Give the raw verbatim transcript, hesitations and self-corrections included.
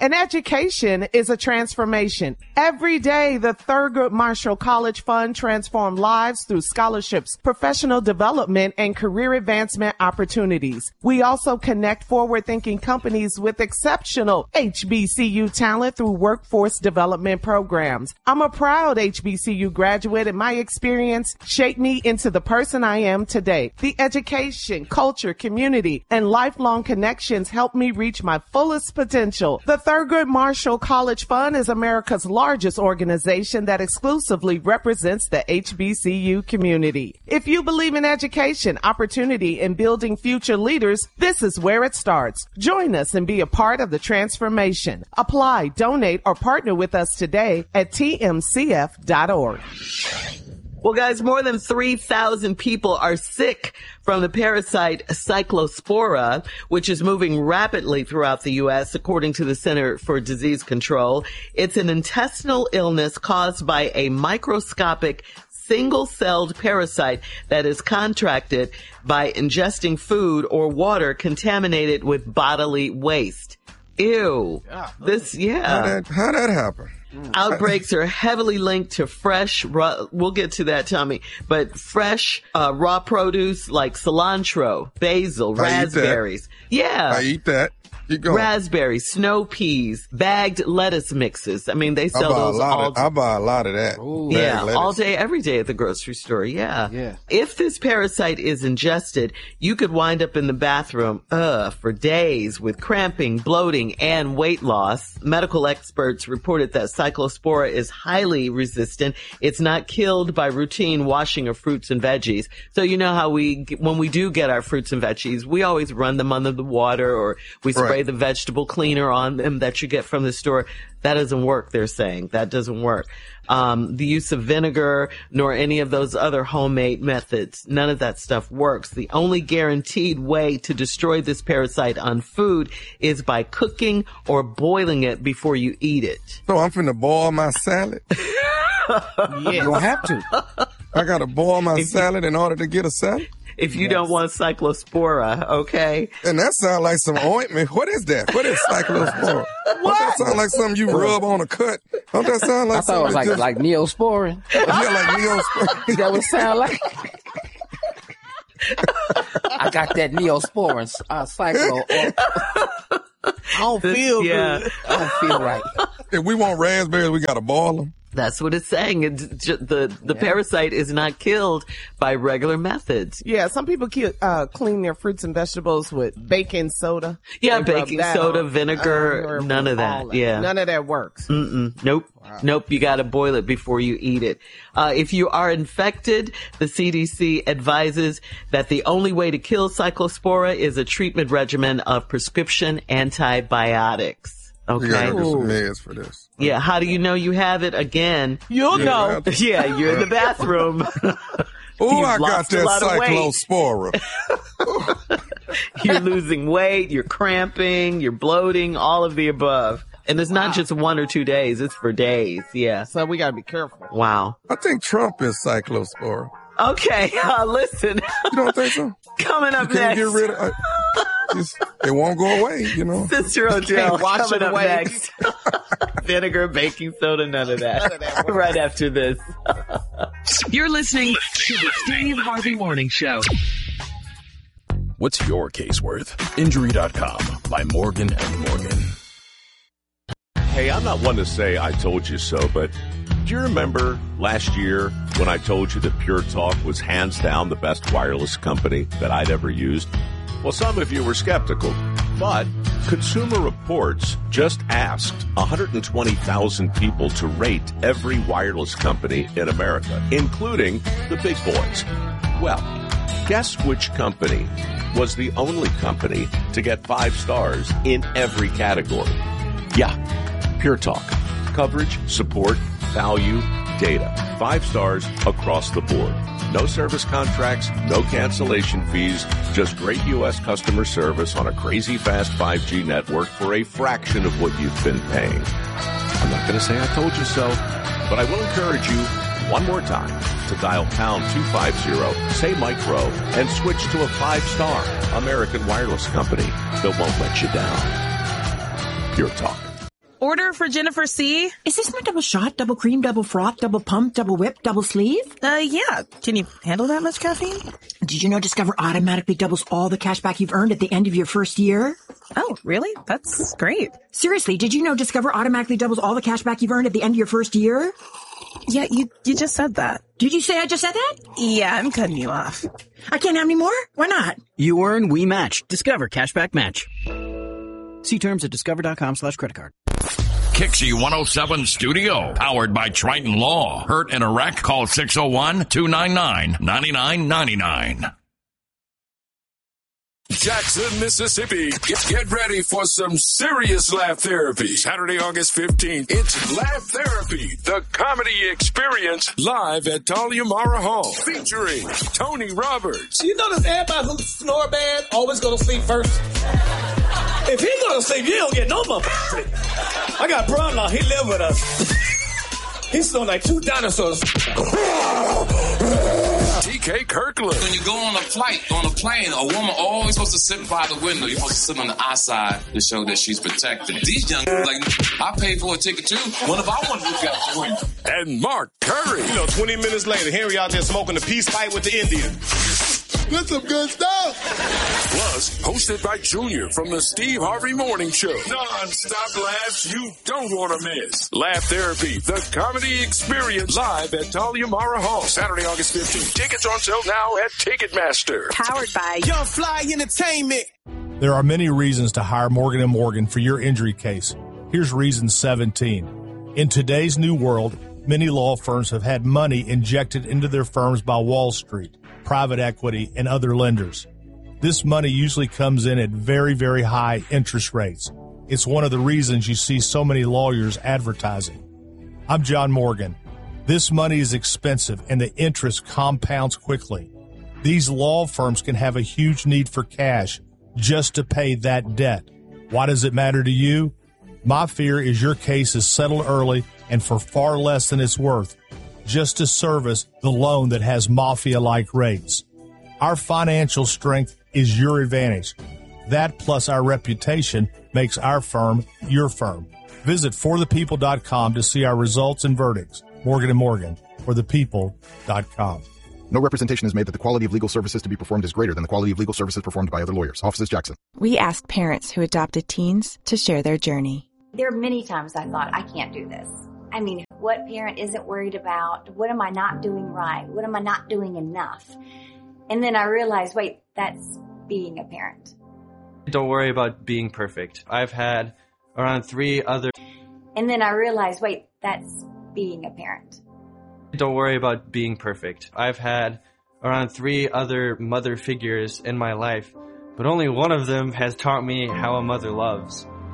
An education is a transformation. Every day, the Thurgood Marshall College Fund transforms lives through scholarships, professional development, and career advancement opportunities. We also connect forward-thinking companies with exceptional H B C U talent through workforce development programs. I'm a proud H B C U graduate, and my experience shaped me into the person I am today. The education, culture, community, and lifelong connections helped me reach my fullest potential. The Thurgood Marshall College Fund is America's largest organization that exclusively represents the H B C U community. If you believe in education, opportunity, and building future leaders, this is where it starts. Join us and be a part of the transformation. Apply, donate, or partner with us today at T M C F dot org. Well, guys, more than three thousand people are sick from the parasite Cyclospora, which is moving rapidly throughout the U S, according to the Center for Disease Control. It's an intestinal illness caused by a microscopic single-celled parasite that is contracted by ingesting food or water contaminated with bodily waste. Ew. Yeah. This, yeah. How that, how that happen? Outbreaks are heavily linked to fresh, raw, we'll get to that, Tommy, but fresh uh, raw produce like cilantro, basil, I raspberries. Yeah. I eat that. Keep going. Raspberries, snow peas, bagged lettuce mixes. I mean, they sell I buy those a lot all of, I buy a lot of that. Ooh. Yeah, lettuce. all day, every day at the grocery store. Yeah. Yeah. If this parasite is ingested, you could wind up in the bathroom uh, for days with cramping, bloating, and weight loss. Medical experts reported that Cyclospora is highly resistant. It's not killed by routine washing of fruits and veggies. So you know how we, when we do get our fruits and veggies, we always run them under the water or we spray Right. the vegetable cleaner on them that you get from the store. That doesn't work, they're saying. That doesn't work. Um, the use of vinegar, nor any of those other homemade methods, none of that stuff works. The only guaranteed way to destroy this parasite on food is by cooking or boiling it before you eat it. So I'm finna boil my salad? You don't have to. I gotta boil my salad in order to get a salad? If you Yes. don't want Cyclospora, okay? And that sounds like some ointment. What is that? What is Cyclospora? What? Don't that sound like something you rub on a cut? Don't that sound like I thought it was something like just, like Neosporin. yeah, like Neosporin? Is that what it sound like? I got that Neosporin uh, cyclo. I don't feel yeah. good. I don't feel right. If we want raspberries, we gotta boil them. That's what it's saying. It's ju- the the parasite is not killed by regular methods. Yeah, some people ke- uh, clean their fruits and vegetables with baking soda. Yeah, They rub baking that soda, on. vinegar, Uh, none of all that. Yeah. None of that works. Mm-mm. Nope. Nope. You got to boil it before you eat it. Uh, if you are infected, the C D C advises that the only way to kill Cyclospora is a treatment regimen of prescription antibiotics. We Okay. gotta get some meds for this. Yeah. How do you know you have it? Again, You'll Yeah, know. that's- yeah, you're in the bathroom. Oh, You've I got lost a that lot of weight. Cyclospora. You're losing weight, you're cramping, you're bloating, all of the above. And it's not just one or two days, it's for days. Yeah. So we gotta be careful. Wow. I think Trump is Cyclospora. Okay, uh, listen. You don't think so? Coming up You can't next. get rid of uh, just, it won't go away, you know. Sister Odell Can't wash coming it up away. next. Vinegar, baking soda, none of that. None of that works. Right after this. You're listening to the Steve Harvey Morning Show. What's your case worth? Injury dot com by Morgan and Morgan. Hey, I'm not one to say I told you so, but do you remember last year when I told you that Pure Talk was hands down the best wireless company that I'd ever used? Well, some of you were skeptical, but Consumer Reports just asked one hundred twenty thousand people to rate every wireless company in America, including the big boys. Well, guess which company was the only company to get five stars in every category? Yeah, Pure Talk. Coverage, support, value, data. Five stars across the board. No service contracts, no cancellation fees, just great U S customer service on a crazy fast five G network for a fraction of what you've been paying. I'm not going to say I told you so, but I will encourage you one more time to dial pound two fifty, say micro, and switch to a five-star American wireless company that won't let you down. Pure Talk. order for Jennifer C. Is this my double shot, double cream, double froth, double pump, double whip, double sleeve? Uh, yeah. Can you handle that much caffeine? Did you know Discover automatically doubles all the cash back you've earned at the end of your first year? Oh, really? That's great. Seriously, did you know Discover automatically doubles all the cash back you've earned at the end of your first year? Yeah, you you just said that. Did you say I just said that? Yeah, I'm cutting you off. I can't have any more? Why not? You earn, we match. Discover Cashback Match. See terms at discover.com slash credit card. Kixie one oh seven Studio, powered by Triton Law. Hurt in a wreck? Call six oh one, two nine nine, nine nine nine nine. Jackson, Mississippi. Get, get ready for some serious laugh therapy. Saturday, August fifteenth. It's Laugh Therapy, the comedy experience, live at Talia Mara Hall, featuring Tony Roberts. You notice everybody who snore bad always go to sleep first? If he go to sleep, you don't get no more sleep. I got a brother-in-law, he live with us. He's snoring like two dinosaurs. T K Kirkland. When you go on a flight, on a plane, a woman always supposed to sit by the window. You're supposed to sit on the outside to show that she's protected. These young like, I paid for a ticket too. What if I want to look out the window? And Mark Curry. You know, twenty minutes later, Henry out there smoking the peace pipe with the Indian. That's some good stuff. Plus, hosted by Junior from the Steve Harvey Morning Show. Non-stop laughs you don't want to miss. Laugh Therapy, the comedy experience, live at Talia Mara Hall, Saturday, August fifteenth. Tickets on sale now at Ticketmaster. Powered by Young Fly Entertainment. There are many reasons to hire Morgan and Morgan for your injury case. Here's reason seventeen. In today's new world, many law firms have had money injected into their firms by Wall Street, private equity, and other lenders. This money usually comes in at very, very high interest rates. It's one of the reasons you see so many lawyers advertising. I'm John Morgan. This money is expensive and the interest compounds quickly. These law firms can have a huge need for cash just to pay that debt. Why does it matter to you? My fear is your case is settled early and for far less than it's worth, just to service the loan that has mafia-like rates. Our financial strength is your advantage. That plus our reputation makes our firm your firm. Visit for the people dot com to see our results and verdicts. Morgan and Morgan, for the people dot com. No representation is made that the quality of legal services to be performed is greater than the quality of legal services performed by other lawyers. Offices Jackson. We asked parents who adopted teens to share their journey. There are many times I thought, I can't do this. I mean, what parent isn't worried about? What am I not doing right? What am I not doing enough? And then I realized, wait, that's being a parent. Don't worry about being perfect. I've had around three other... And then I realized, wait, that's being a parent. Don't worry about being perfect. I've had around three other mother figures in my life, but only one of them has taught me how a mother loves.